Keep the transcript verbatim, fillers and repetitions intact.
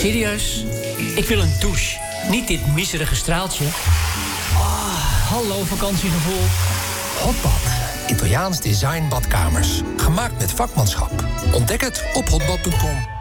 Serieus? Ik wil een douche. Niet dit miserige straaltje. Oh, hallo vakantiegevoel. Hotbad. Italiaans design badkamers. Gemaakt met vakmanschap. Ontdek het op hotbad punt com.